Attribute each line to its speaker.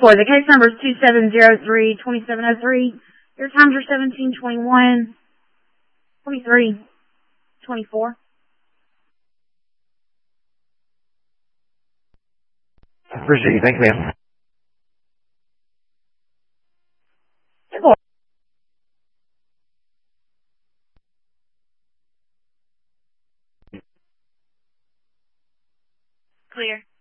Speaker 1: 10-4. The case number is 2703-2703. Your times are 17:21, 23, 24.
Speaker 2: Appreciate you. Thank you, ma'am.
Speaker 1: Clear.